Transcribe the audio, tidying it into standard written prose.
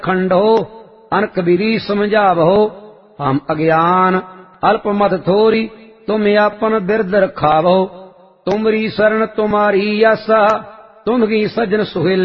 खंडो अन कबीरी समझावो। हम अज्ञान अल्प मत थोरी, तुम आपन बिरद रखावो। तुमरी शरण तुम्हारी आसा, तुम ही सजन सुहेल